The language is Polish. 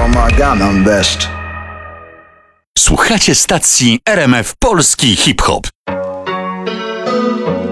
pomagam deszcz. Słuchacie stacji RMF Polski Hip Hop.